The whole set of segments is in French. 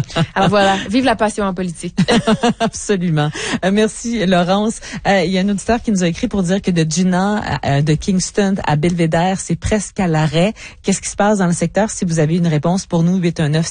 Alors voilà, vive la passion en politique. Absolument. Merci, Laurence. Il y a un auditeur qui nous a écrit pour dire que de Gina, de Kingston à Belvédère, c'est presque à l'arrêt. Qu'est-ce qui se passe dans le secteur? Si vous avez une réponse pour nous,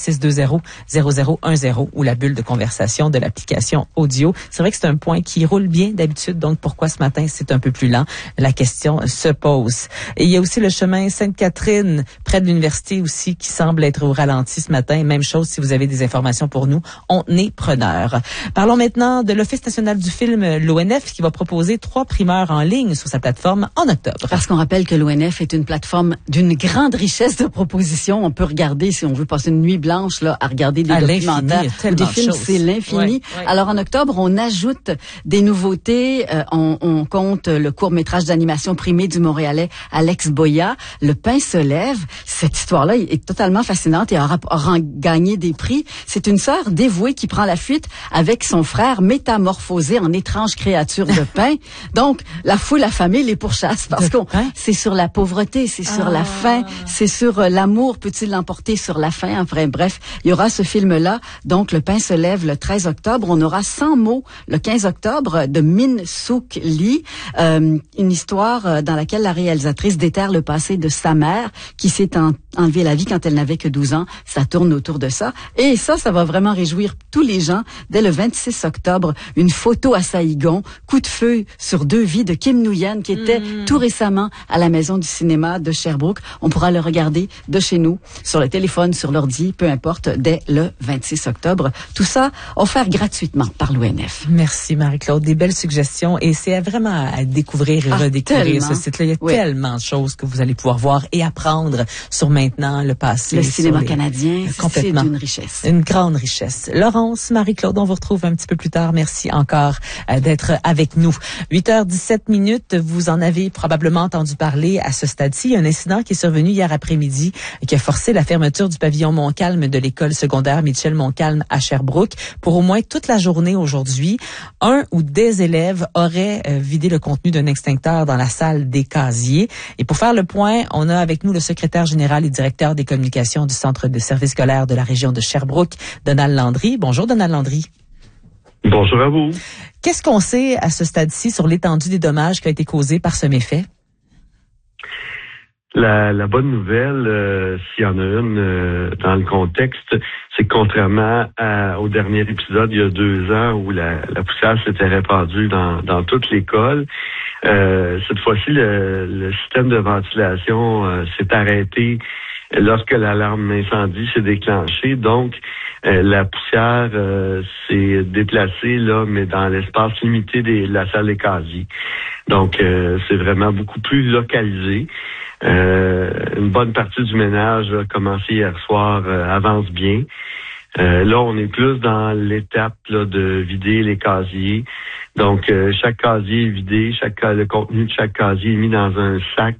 819-620-0010 ou la bulle de conversation de l'application audio. C'est vrai que c'est un point qui roule bien d'habitude, donc pourquoi ce matin c'est un peu plus lent? La question se pose. Et il y a aussi le chemin Sainte-Catherine, près de l'université aussi, qui semble être au ralenti ce matin. Même chose, si vous avez des informations pour nous, on est preneurs. Parlons maintenant de l'Office national du film, l'ONF, qui va proposer 3 primeurs en ligne sur sa plateforme en octobre. Parce qu'on rappelle que l'ONF est une plateforme d'une grande richesse de propositions. On peut regarder, si on veut passer une nuit blanche là, à regarder des documentaires ou des films, c'est l'infini. Ouais. Alors en octobre, on ajoute des nouveautés. On compte le court-métrage d'animation primé du Montréalais Alex Boya, Le pain se lève. Cette histoire-là est totalement fascinante et aura gagné des prix. C'est une sœur dévouée qui prend la fuite avec son frère métamorphosé en étrange créature de pain. Donc, la foule affamée les pourchasse parce que c'est sur la pauvreté, c'est sur la faim, c'est sur l'amour. Peut-il l'emporter sur la faim? Enfin, bref, il y aura ce film-là. Donc, Le pain se lève le 13 octobre. On aura 100 mots le 15 octobre de Min Sook Lee. Une histoire dans laquelle la réalisatrice déterre le passé de sa mère qui s'est enlevé la vie quand elle n'avait que 12 ans. Ça tourne autour de ça. Et ça va vraiment réjouir tous les gens. Dès le 26 octobre, une photo à Saïgon, coup de feu sur 2 vies de Kim Nguyen qui était tout récemment à la Maison du cinéma de Sherbrooke. On pourra le regarder de chez nous, sur le téléphone, sur l'ordi, peu importe, dès le 26 octobre. Tout ça offert gratuitement par l'ONF. Merci Marie-Claude. Des belles suggestions et c'est vraiment à découvrir et redécouvrir ce site-là. Il y a tellement de choses que vous allez pouvoir voir et apprendre sur maintenant, le passé. Le cinéma canadien, c'est d'une richesse. Une grande richesse. Laurence, Marie-Claude, on vous retrouve un petit peu plus tard. Merci encore d'être avec nous. 8h17, vous en avez probablement entendu parler à ce stade-ci. Il y a un incident qui est survenu hier après-midi qui a forcé la fermeture du pavillon Montcalm de l'école secondaire Michel Montcalm à Sherbrooke pour au moins toute la journée aujourd'hui. Un ou des élèves auraient vidé le contenu d'un extincteur dans la salle des casiers. Et pour faire le point, on a avec nous le secrétaire général et directeur des communications du Centre de services scolaires de la région de Sherbrooke, Donald Landry. Bonjour, Donald Landry. Bonjour à vous. Qu'est-ce qu'on sait à ce stade-ci sur l'étendue des dommages qui a été causés par ce méfait? La bonne nouvelle, s'il y en a une dans le contexte, c'est que contrairement au dernier épisode, il y a 2 ans, où la poussière s'était répandue dans toute l'école, cette fois-ci, le système de ventilation s'est arrêté lorsque l'alarme incendie s'est déclenchée. Donc, la poussière s'est déplacée, là, mais dans l'espace limité de la salle des casiers. Donc, c'est vraiment beaucoup plus localisé. Une bonne partie du ménage a commencé hier soir, avance bien. Là, on est plus dans l'étape là, de vider les casiers. Donc, chaque casier est vidé, le contenu de chaque casier est mis dans un sac.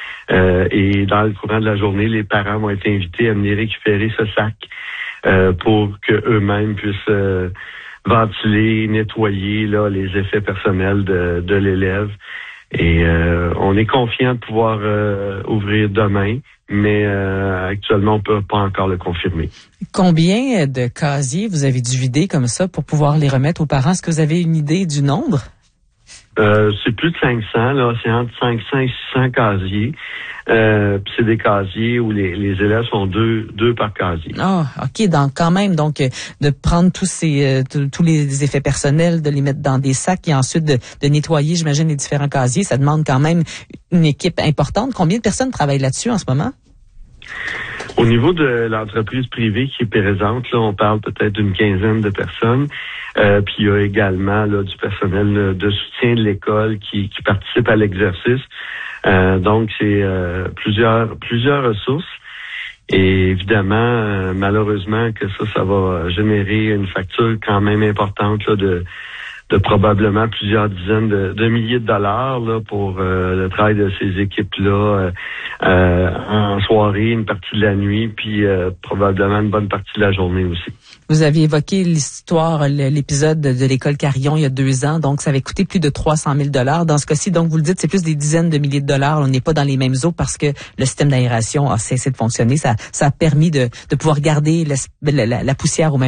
Et dans le courant de la journée, les parents vont être invités à venir récupérer ce sac pour que eux-mêmes puissent ventiler, nettoyer là, les effets personnels de l'élève. Et on est confiant de pouvoir ouvrir demain, mais actuellement, on peut pas encore le confirmer. Combien de casiers vous avez dû vider comme ça pour pouvoir les remettre aux parents? Est-ce que vous avez une idée du nombre? C'est plus de 500, là. C'est entre 500 et 600 casiers. Puis c'est des casiers où les élèves sont deux par casier. Ah, OK. Donc, quand même, de prendre tous les effets personnels, de les mettre dans des sacs et ensuite de nettoyer, j'imagine, les différents casiers, ça demande quand même une équipe importante. Combien de personnes travaillent là-dessus en ce moment? Au niveau de l'entreprise privée qui est présente, là, on parle peut-être d'une 15aine de personnes. Puis il y a également là, du personnel de soutien de l'école qui participe à l'exercice. Donc c'est plusieurs ressources. Et évidemment, malheureusement que ça va générer une facture quand même importante là, de probablement plusieurs dizaines de milliers de dollars là, pour le travail de ces équipes-là en soirée, une partie de la nuit, puis probablement une bonne partie de la journée aussi. Vous aviez évoqué l'épisode de l'école Carillon il y a 2 ans, donc ça avait coûté plus de 300 000 $. Dans ce cas-ci, donc vous le dites, c'est plus des dizaines de milliers de dollars. On n'est pas dans les mêmes eaux parce que le système d'aération a cessé de fonctionner. Ça a permis de pouvoir garder la poussière au même